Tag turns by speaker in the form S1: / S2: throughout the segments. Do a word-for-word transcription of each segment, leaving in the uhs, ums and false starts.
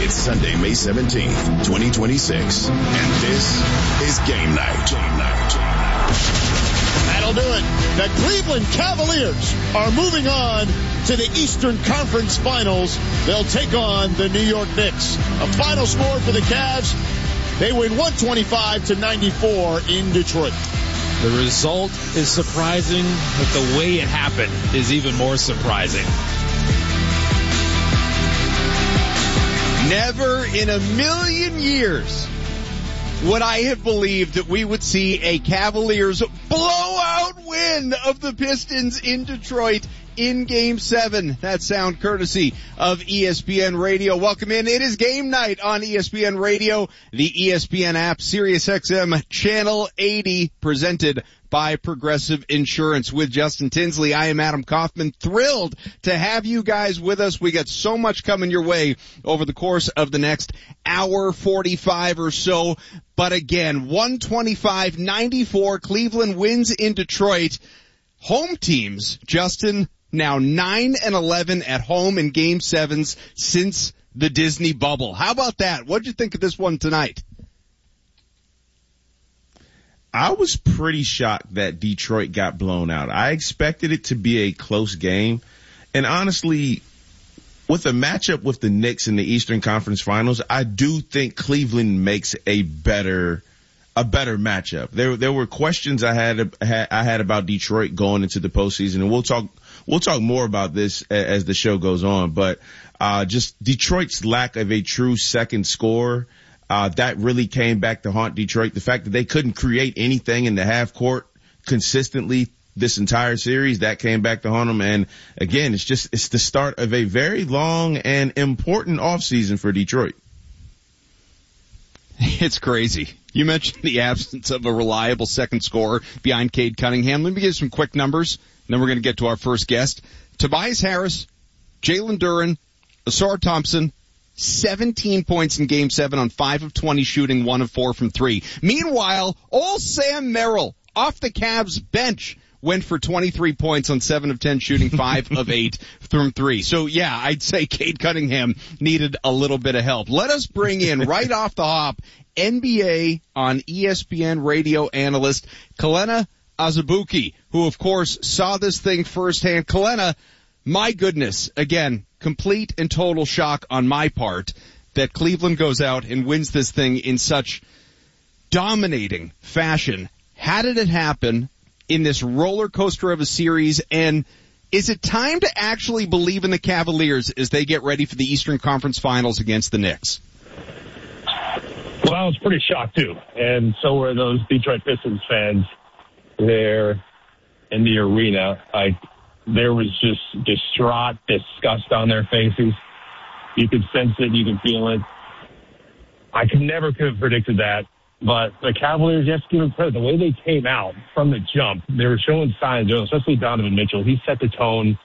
S1: It's Sunday, May seventeenth, twenty twenty-six, and this is Game Night. Game Night.
S2: That'll do it. The Cleveland Cavaliers are moving on to the Eastern Conference Finals. They'll take on the New York Knicks. A final score for the Cavs. They win one twenty-five to ninety-four in Detroit.
S3: The result is surprising, but the way it happened is even more surprising.
S4: Never in a million years would I have believed that we would see a Cavaliers blowout win of the Pistons in Detroit in Game seven. That sound courtesy of E S P N Radio. Welcome in. It is Game Night on E S P N Radio, the E S P N app, Sirius X M Channel eighty, presented by Progressive Insurance. With Justin Tinsley, I am Adam Kaufman. Thrilled to have you guys with us. We got so much coming your way over the course of the next hour forty-five or so. But again, one twenty-five ninety-four, Cleveland wins in Detroit. Home teams, Justin, now nine and eleven at home in Game sevens since the Disney bubble. How about that? What'd you think of this one tonight?
S5: I was pretty shocked that Detroit got blown out. I expected it to be a close game. And honestly, with a matchup with the Knicks in the Eastern Conference Finals, I do think Cleveland makes a better a better matchup. There there were questions I had I had about Detroit going into the postseason, and we'll talk we'll talk more about this as the show goes on. But uh just Detroit's lack of a true second scorer, Uh, that really came back to haunt Detroit. The fact that they couldn't create anything in the half court consistently this entire series, that came back to haunt them. And again, it's just, it's the start of a very long and important offseason for Detroit.
S4: It's crazy. You mentioned the absence of a reliable second scorer behind Cade Cunningham. Let me give you some quick numbers, and then we're going to get to our first guest. Tobias Harris, Jalen Duren, Ausar Thompson, seventeen points in Game seven on five of twenty shooting, one of four from three. Meanwhile, old Sam Merrill, off the Cavs bench, went for twenty-three points on seven of ten shooting, five of eight from three. So, yeah, I'd say Cade Cunningham needed a little bit of help. Let us bring in, right off the hop, N B A on E S P N radio analyst Kelena Azubuike, who, of course, saw this thing firsthand. Kelena, my goodness, again, complete and total shock on my part that Cleveland goes out and wins this thing in such dominating fashion. How did it happen in this roller coaster of a series? And is it time to actually believe in the Cavaliers as they get ready for the Eastern Conference Finals against the Knicks?
S6: Well, I was pretty shocked, too. And so were those Detroit Pistons fans there in the arena. Like, there was just distraught disgust on their faces. You could sense it. You could feel it. I could never could have predicted that. But the Cavaliers, you have to give them credit. The way they came out from the jump, they were showing signs, especially Donovan Mitchell. He set the tone,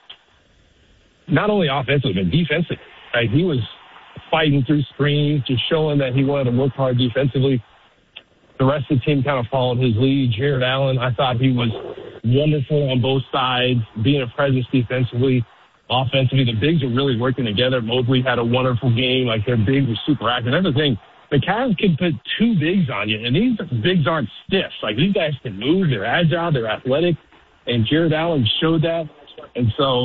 S6: not only offensively, but defensively. Right? He was fighting through screens, just showing that he wanted to work hard defensively. The rest of the team kind of followed his lead. Jared Allen, I thought he was wonderful on both sides, being a presence defensively, offensively. The bigs are really working together. Mobley had a wonderful game. Like, their bigs were super active. That's the thing. The Cavs can put two bigs on you, and these bigs aren't stiff. Like, these guys can move. They're agile. They're athletic. And Jared Allen showed that. And so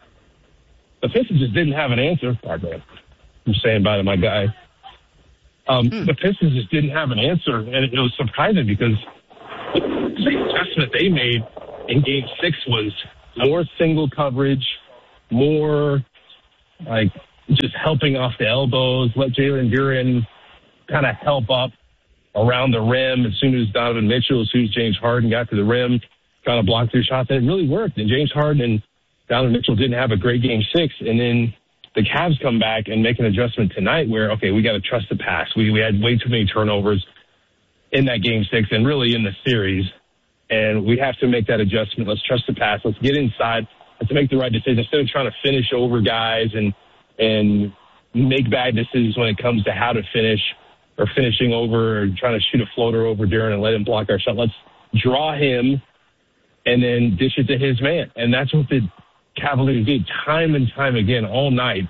S6: the Pistons just didn't have an answer. Pardon me. I'm saying bye to my guy. Um, hmm. The Pistons just didn't have an answer, and it, it was surprising because the adjustment they made in Game Six was more single coverage, more like just helping off the elbows, let Jalen Duren kind of help up around the rim as soon as Donovan Mitchell, as soon as James Harden got to the rim, trying to block their shots. And it really worked. And James Harden and Donovan Mitchell didn't have a great Game Six, and then the Cavs come back and make an adjustment tonight where, okay, we got to trust the pass. We we had way too many turnovers in that Game Six and really in the series, and we have to make that adjustment. Let's trust the pass. Let's get inside. Let's make the right decision instead of trying to finish over guys and and make bad decisions when it comes to how to finish or finishing over or trying to shoot a floater over Duren and let him block our shot. Let's draw him and then dish it to his man, and that's what the Cavaliers did time and time again all night.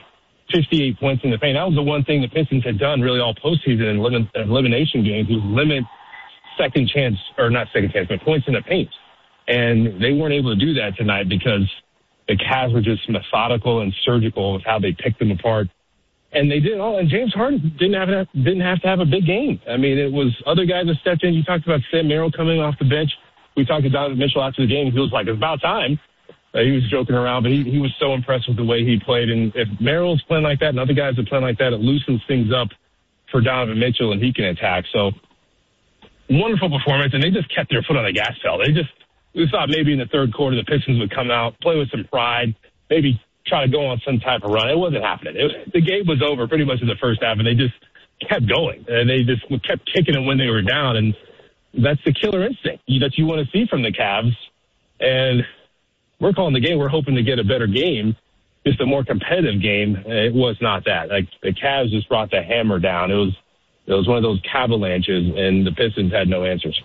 S6: fifty-eight points in the paint. That was the one thing the Pistons had done really all postseason in limit, elimination games was limit second chance, or not second chance, but points in the paint. And they weren't able to do that tonight because the Cavs were just methodical and surgical with how they picked them apart. And they did all, and James Harden didn't have to, didn't have to have a big game. I mean, it was other guys that stepped in. You talked about Sam Merrill coming off the bench. We talked to Donovan Mitchell after the game. He was like, it's about time. Uh, he was joking around, but he, he was so impressed with the way he played. And if Merrill's playing like that and other guys are playing like that, it loosens things up for Donovan Mitchell, and he can attack. So, wonderful performance, and they just kept their foot on the gas pedal. They just, we thought maybe in the third quarter the Pistons would come out, play with some pride, maybe try to go on some type of run. It wasn't happening. It, the game was over pretty much in the first half, and they just kept going. And they just kept kicking it when they were down, and that's the killer instinct that you want to see from the Cavs. And we're calling the game. We're hoping to get a better game, just a more competitive game. It was not that. Like, the Cavs just brought the hammer down. It was it was one of those avalanches, and the Pistons had no answers.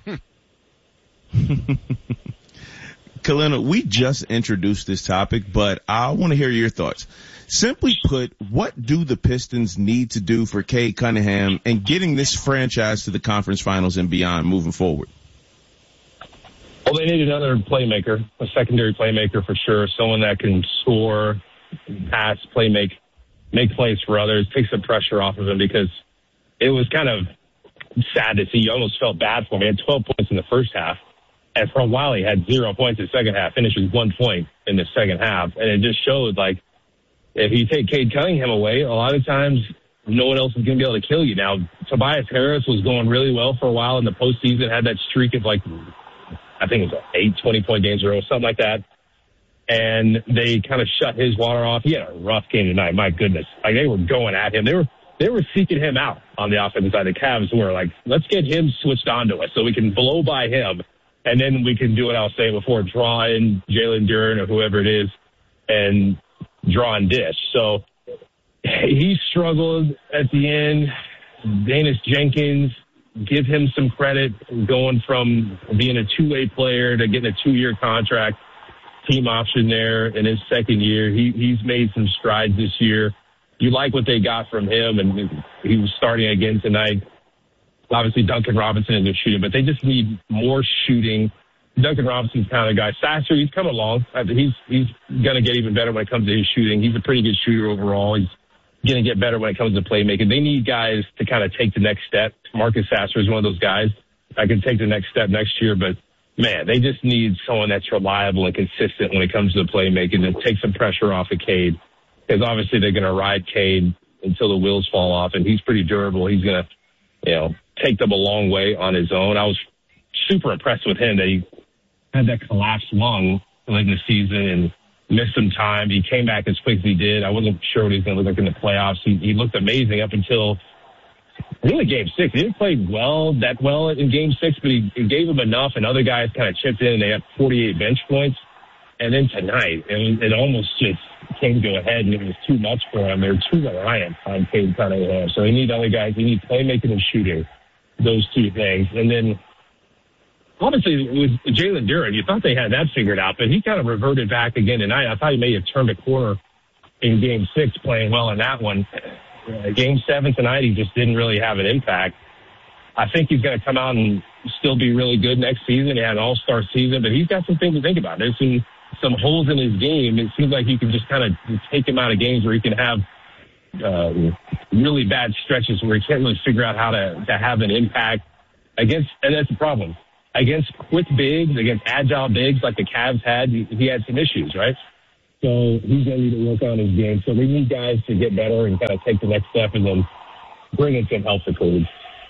S5: Kalina, we just introduced this topic, but I want to hear your thoughts. Simply put, what do the Pistons need to do for Cade Cunningham and getting this franchise to the conference finals and beyond moving forward?
S6: Well, they need another playmaker, a secondary playmaker for sure, someone that can score, pass, play, make, make plays for others, take some pressure off of him, because it was kind of sad to see. You almost felt bad for him. He had twelve points in the first half. And for a while, he had zero points in the second half, finished with one point in the second half. And it just showed, like, if you take Cade Cunningham away, a lot of times no one else is going to be able to kill you. Now, Tobias Harris was going really well for a while in the postseason, had that streak of, like, I think it was eight twenty-point games in a row, something like that. And they kind of shut his water off. He had a rough game tonight. My goodness. Like, they were going at him. They were they were seeking him out on the offensive side. The Cavs were like, let's get him switched on to us so we can blow by him. And then we can do what I was saying before, draw in Jalen Duren or whoever it is and draw and dish. So he struggled at the end. Danis Jenkins, give him some credit, going from being a two-way player to getting a two-year contract, team option there in his second year. He, he's made some strides this year. You like what they got from him, and he was starting again tonight. Obviously, Duncan Robinson is a shooter, but they just need more shooting. Duncan Robinson's kind of guy. Sasser, he's come along. He's he's going to get even better when it comes to his shooting. He's a pretty good shooter overall. He's going to get better when it comes to playmaking. They need guys to kind of take the next step. Marcus Sasser is one of those guys that can take the next step next year. But, man, they just need someone that's reliable and consistent when it comes to the playmaking and take some pressure off of Cade. Because obviously they're going to ride Cade until the wheels fall off, and he's pretty durable. He's going to, you know, take them a long way on his own. I was super impressed with him that he had that collapsed lung late in the season and missed some time. He came back as quick as he did. I wasn't sure what he was going to look like in the playoffs. He, he looked amazing up until really game six. He didn't play well, that well in game six, but he, he gave him enough, and other guys kind of chipped in, and they had forty-eight bench points. And then tonight, it, it almost just came to a head, and it was too much for him. They were too reliant on Cade Cunningham. So they need other guys. They need playmaking and shooting, those two things. And then, obviously, with Jalen Duren, you thought they had that figured out, but he kind of reverted back again tonight. I thought he may have turned a corner in game six, playing well in that one. Uh, game seven tonight, he just didn't really have an impact. I think he's going to come out and still be really good next season. He had an all-star season, but he's got some things to think about. There's some, some holes in his game. It seems like you can just kind of take him out of games where he can have uh, really bad stretches where he can't really figure out how to, to have an impact against, and that's the problem. Against quick bigs, against agile bigs like the Cavs had, he, he had some issues, right? So he's going to need to work on his game. So they need guys to get better and kind of take the next step and then bring in some help to Cleveland.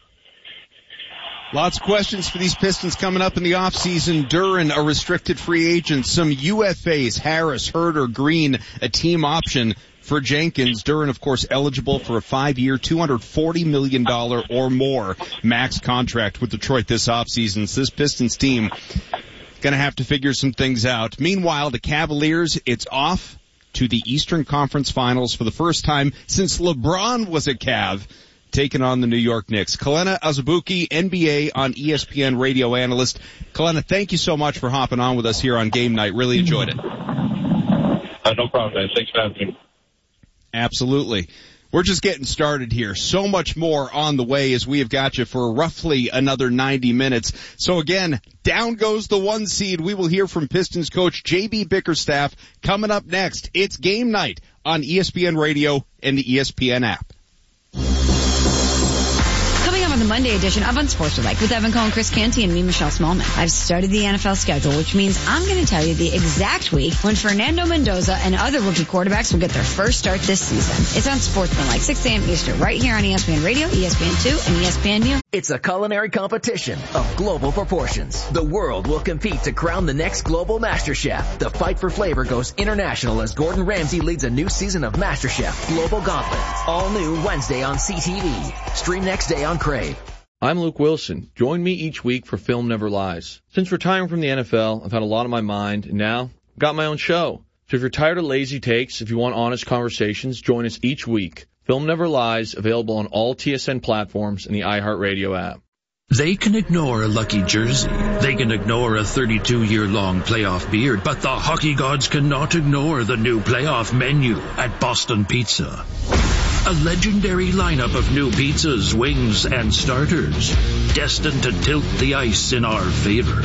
S4: Lots of questions for these Pistons coming up in the offseason. Duren, a restricted free agent. Some U F As, Harris, Herter, Green, a team option for Jenkins. Duren, of course, eligible for a five-year, two hundred forty million dollars or more max contract with Detroit this offseason. So this Pistons team going to have to figure some things out. Meanwhile, the Cavaliers, it's off to the Eastern Conference Finals for the first time since LeBron was a Cav, taking on the New York Knicks. Kalena Azubuike, N B A on E S P N radio analyst. Kalena, thank you so much for hopping on with us here on Game Night. Really enjoyed it.
S6: Uh, no problem, man. Thanks for having me.
S4: Absolutely. We're just getting started here. So much more on the way as we have got you for roughly another ninety minutes. So again, down goes the one seed. We will hear from Pistons coach J B Bickerstaff coming up next. It's Game Night on E S P N Radio and the E S P N app.
S7: Coming up on the Monday edition of Unsportsmanlike with Evan Cohen, Chris Canty, and me, Michelle Smallman. I've studied the N F L schedule, which means I'm going to tell you the exact week when Fernando Mendoza and other rookie quarterbacks will get their first start this season. It's Unsportsmanlike, six a.m. Eastern, right here on E S P N Radio, E S P N two, and E S P N U.
S8: It's a culinary competition of global proportions. The world will compete to crown the next global master chef. The fight for flavor goes international as Gordon Ramsay leads a new season of MasterChef Global Gauntlet. All new Wednesday on C T V. Stream next day on Crave.
S9: I'm Luke Wilson. Join me each week for Film Never Lies. Since retiring from the N F L, I've had a lot on my mind, and now I've got my own show. So if you're tired of lazy takes, if you want honest conversations, join us each week. Film Never Lies, available on all T S N platforms and the iHeartRadio app.
S10: They can ignore a lucky jersey. They can ignore a thirty-two-year-long playoff beard. But the hockey gods cannot ignore the new playoff menu at Boston Pizza. A legendary lineup of new pizzas, wings, and starters, destined to tilt the ice in our favor.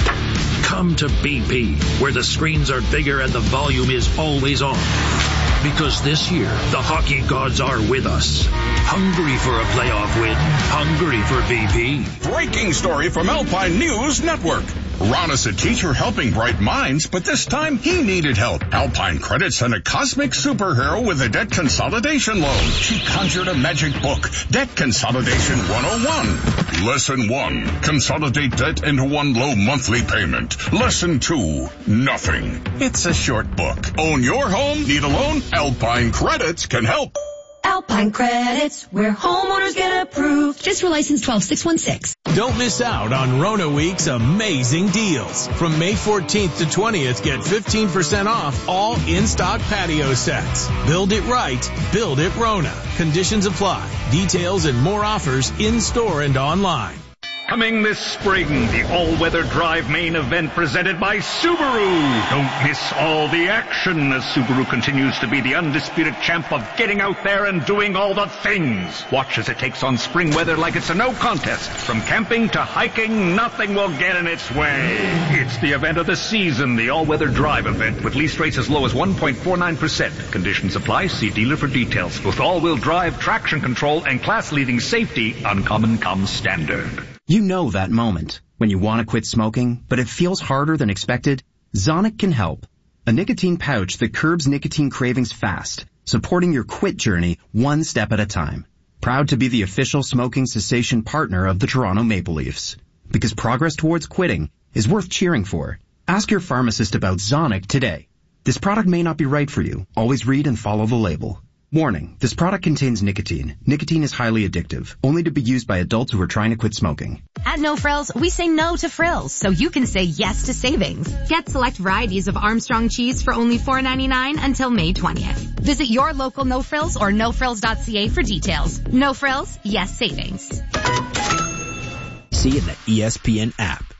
S10: Come to B P, where the screens are bigger and the volume is always on. Because this year, the hockey gods are with us. Hungry for a playoff win. Hungry for B P.
S11: Breaking story from Alpine News Network. Ron is a teacher helping bright minds, but this time he needed help. Alpine Credit sent a cosmic superhero with a debt consolidation loan. She conjured a magic book, Debt Consolidation one oh one. Lesson one, consolidate debt into one low monthly payment. Lesson two, nothing. It's a short book. Own your home? Need a loan? Alpine Credits can help.
S12: Alpine Credits, where homeowners get approved. Just for license twelve six one six.
S13: Don't miss out on Rona Week's amazing deals. From May fourteenth to twentieth, get fifteen percent off all in-stock patio sets. Build it right. Build it Rona. Conditions apply. Details and more offers in-store and online.
S14: Coming this spring, the all-weather drive main event presented by Subaru. Don't miss all the action as Subaru continues to be the undisputed champ of getting out there and doing all the things. Watch as it takes on spring weather like it's a no contest. From camping to hiking, nothing will get in its way. It's the event of the season, the all-weather drive event, with lease rates as low as one point four nine percent. Conditions apply. See dealer for details. With all-wheel drive, traction control, and class-leading safety, Uncommon comes standard.
S15: You know that moment when you want to quit smoking, but it feels harder than expected? Zonic can help. A nicotine pouch that curbs nicotine cravings fast, supporting your quit journey one step at a time. Proud to be the official smoking cessation partner of the Toronto Maple Leafs. Because progress towards quitting is worth cheering for. Ask your pharmacist about Zonic today. This product may not be right for you. Always read and follow the label. Warning, this product contains nicotine. Nicotine is highly addictive, only to be used by adults who are trying to quit smoking.
S16: At No Frills, we say no to frills, so you can say yes to savings. Get select varieties of Armstrong cheese for only four ninety-nine until May twentieth. Visit your local No Frills or no frills dot c a for details. No Frills, yes savings.
S17: See you in the E S P N app.